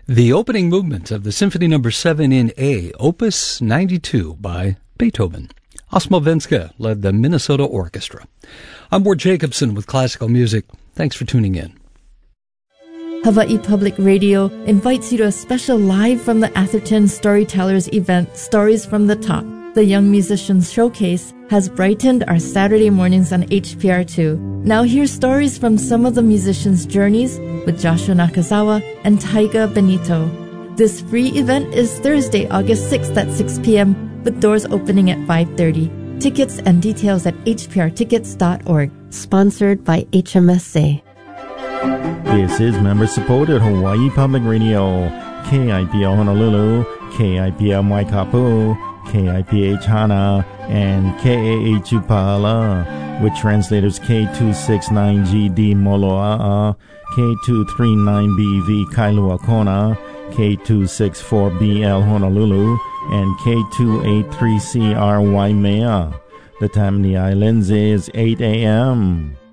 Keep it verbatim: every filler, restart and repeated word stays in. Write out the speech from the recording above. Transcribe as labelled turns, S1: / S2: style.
S1: The opening movement of the Symphony Number seven in A, Opus ninety-two by Beethoven. Osmo Venska led the Minnesota Orchestra. I'm Ward Jacobson with Classical Music. Thanks for tuning in.
S2: Hawaii Public Radio invites you to a special Live from the Atherton Storytellers event, Stories from the Top. The Young Musicians Showcase has brightened our Saturday mornings on H P R two. Now hear stories from some of the musicians' journeys with Joshua Nakazawa and Taiga Benito. This free event is Thursday, August sixth at six p.m. with doors opening at five thirty. Tickets and details at h p r tickets dot org. Sponsored by H M S A.
S3: This is member-supported Hawaii Public Radio, K I P L Honolulu, K I P L Waikapu, K I P H Hana, and K A H Upala, with translators K two sixty-nine G D Moloa'a, K two thirty-nine B V Kailua Kona, K two sixty-four B L Honolulu, and K two eighty-three C R Waimea. The time in the islands is eight a.m.